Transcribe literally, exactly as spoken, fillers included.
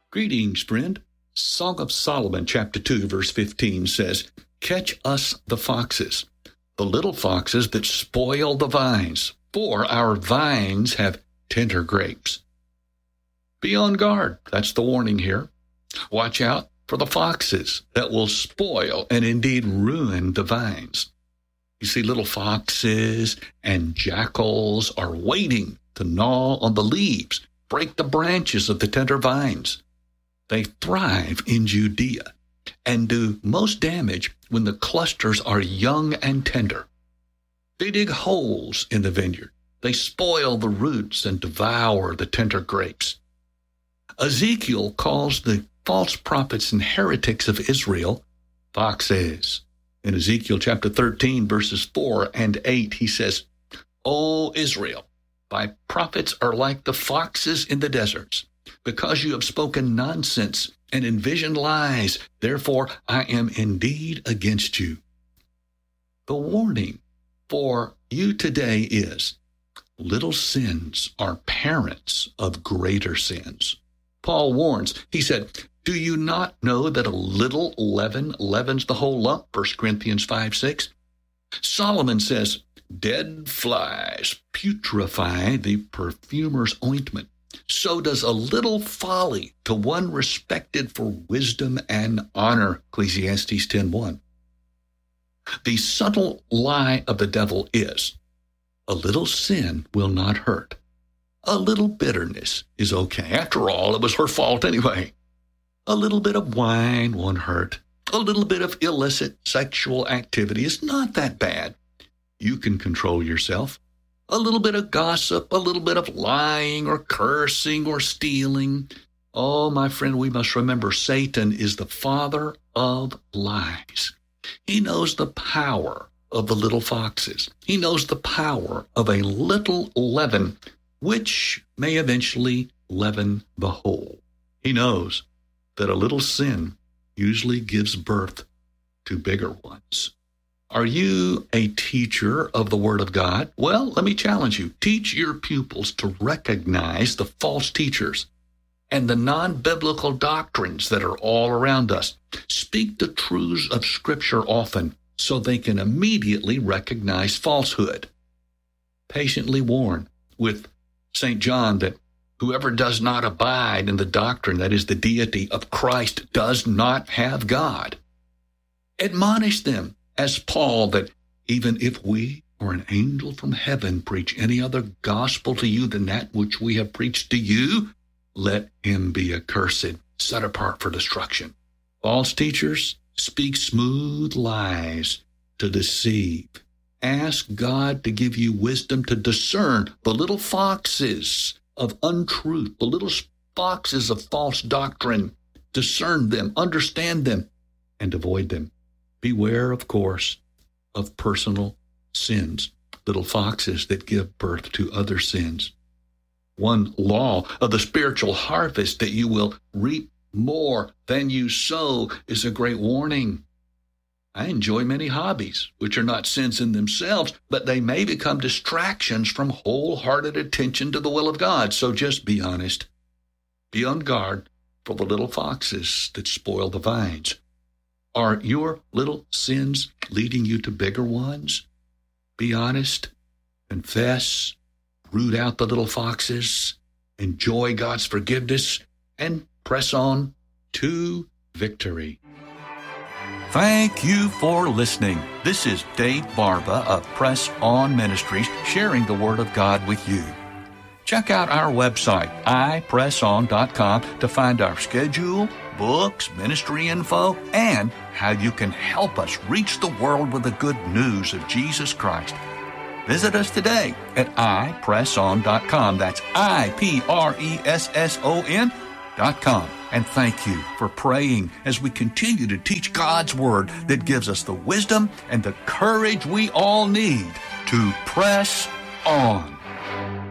Greetings, friend. Song of Solomon, chapter two, verse fifteen says, "Catch us the foxes, the little foxes that spoil the vines, for our vines have tender grapes." Be on guard. That's the warning here. Watch out for the foxes that will spoil and indeed ruin the vines. You see, little foxes and jackals are waiting to gnaw on the leaves, break the branches of the tender vines. They thrive in Judea and do most damage when the clusters are young and tender. They dig holes in the vineyard. They spoil the roots and devour the tender grapes. Ezekiel calls the false prophets and heretics of Israel foxes. In Ezekiel chapter thirteen, verses four and eight, he says, "O Israel, thy prophets are like the foxes in the deserts, because you have spoken nonsense and envisioned lies. Therefore, I am indeed against you." The warning for you today is, little sins are parents of greater sins. Paul warns, he said, "Do you not know that a little leaven leavens the whole lump?" First Corinthians five six. Solomon says, "Dead flies putrefy the perfumer's ointment. So does a little folly to one respected for wisdom and honor." Ecclesiastes ten one. The subtle lie of the devil is, a little sin will not hurt. A little bitterness is okay. After all, it was her fault anyway. A little bit of wine won't hurt. A little bit of illicit sexual activity is not that bad. You can control yourself. A little bit of gossip, a little bit of lying or cursing or stealing. Oh, my friend, we must remember Satan is the father of lies. He knows the power of the little foxes. He knows the power of a little leaven, which may eventually leaven the whole. He knows that a little sin usually gives birth to bigger ones. Are you a teacher of the Word of God? Well, let me challenge you. Teach your pupils to recognize the false teachers and the non-biblical doctrines that are all around us. Speak the truths of Scripture often so they can immediately recognize falsehood. Patiently warn with Saint John that whoever does not abide in the doctrine, that is the deity of Christ, does not have God. Admonish them, as Paul, that even if we or an angel from heaven preach any other gospel to you than that which we have preached to you, let him be accursed, set apart for destruction. False teachers speak smooth lies to deceive. Ask God to give you wisdom to discern the little foxes of untruth, the little foxes of false doctrine. Discern them, understand them, and avoid them. Beware, of course, of personal sins, little foxes that give birth to other sins. One law of the spiritual harvest, that you will reap more than you sow, is a great warning. I enjoy many hobbies, which are not sins in themselves, but they may become distractions from wholehearted attention to the will of God. So just be honest. Be on guard for the little foxes that spoil the vines. Are your little sins leading you to bigger ones? Be honest, confess, root out the little foxes, enjoy God's forgiveness, and press on to victory. Thank you for listening. This is Dave Barba of Press On Ministries, sharing the Word of God with you. Check out our website, i press on dot com, to find our schedule, books, ministry info, and how you can help us reach the world with the good news of Jesus Christ. Visit us today at i press on dot com. That's I P R E S S O N dot com. And thank you for praying as we continue to teach God's Word that gives us the wisdom and the courage we all need to press on.